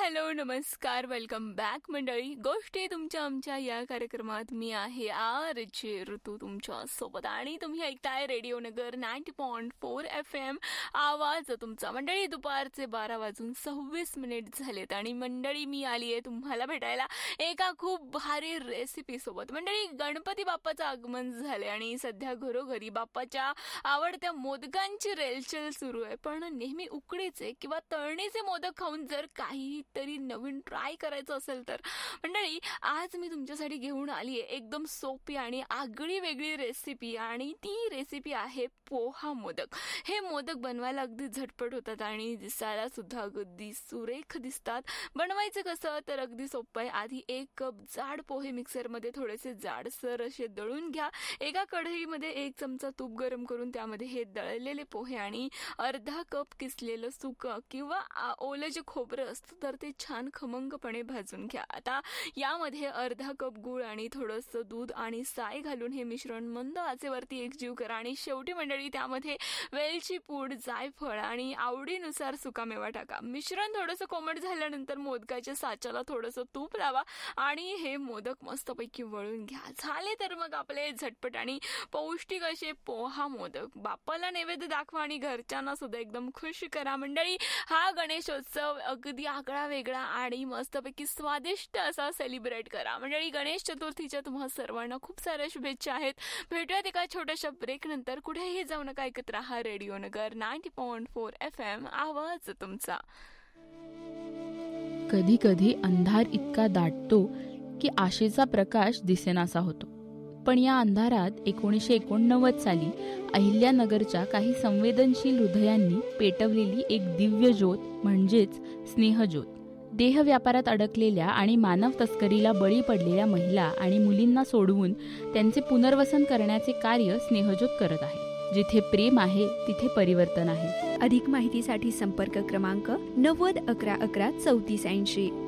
Hello नमस्कार, welcome back मंडळी. गोष्टी तुमच्या आमच्या या कार्यक्रमात मी आहे आरचे ऋतू तुमच्या सोबत आणि तुम्ही ऐकताय रेडिओ नगर 90.4 FM. आवाज तुमचा. मंडळी, दुपारचे 12:26 झालेत आणि मंडळी मी आली आहे तुम्हाला भेटायला एका खूप भारी रेसिपी सोबत. मंडळी, गणपती बाप्पाचं आगमन झाले आणि सध्या घरोघरी बाप्पाच्या आवडत्या मोदकांची रेलचेल सुरू आहे. पण नेहमी उकडीचे किंवा तळणीचे मोदक खाऊन जर काहीतरी नवीन ट्राय करायचं असेल तर मंडळी, आज मी तुमच्यासाठी घेऊन आली आहे एकदम सोपी आणि आगळी वेगळी रेसिपी. आणि ती रेसिपी आहे पोहा मोदक. हे मोदक बनवायला अगदी झटपट होतात आणि दिसायला सुद्धा अगदी सुरेख दिसतात. बनवायचं कसं तर अगदी सोपं आहे. आधी 1 कप जाड पोहे मिक्सरमध्ये थोडेसे जाडसर असे दळून घ्या. एका कढईमध्ये 1 चमचा तूप गरम करून त्यामध्ये हे दळलेले पोहे आणि अर्धा कप किसलेलं सुकं किंवा ओलं जे खोबरं असतं तर ते छान खमंगपणे भाजून घ्या. आता यामध्ये अर्धा कप गूळ आणि थोडंसं दूध आणि साय घालून हे मिश्रण मंद आचेवरती एकजीव करा. आणि शेवटी मंडळी त्यामध्ये वेलची पूड, जायफळ आणि आवडीनुसार सुकामेवा टाका. मिश्रण थोडंसं कोमट झाल्यानंतर मोदकाच्या साच्याला थोडंसं तूप लावा आणि हे मोदक मस्तपैकी वळून घ्या. झाले तर मग आपले झटपट आणि पौष्टिक असे पोहा मोदक. बाप्पाला नैवेद्य दाखवा आणि घरच्यांना सुद्धा एकदम खुश करा. मंडळी, हा गणेशोत्सव अगदी आगळा वेगळा आणि मस्तपैकी स्वादिष्ट असा सेलिब्रेट करा. मंडळी, गणेश चतुर्थीच्या तुम्हा सर्वांना खूप साऱ्या शुभेच्छा आहेत. भेटूयात एका छोट्याशा ब्रेक नंतर. कुठेही जाऊ नका, ऐकत राहा रेडिओ नगर 90.4 FM. आवाज तुमचा. कधी कधी अंधार इतका दाटतो की आशेचा प्रकाश दिसेनासा होतो. पण या अंधारात 1989 साली अहिल्यानगरच्या काही संवेदनशील हृदयांनी पेटवलेली एक दिव्य ज्योत म्हणजेच स्नेहज्योत. देह व्यापारात अडकलेल्या आणि मानव तस्करीला बळी पडलेल्या महिला आणि मुलींना सोडवून त्यांचे पुनर्वसन करण्याचे कार्य स्नेहज्योत करत आहे. जिथे प्रेम आहे तिथे परिवर्तन आहे. अधिक माहितीसाठी संपर्क क्रमांक 90 11 11 3480.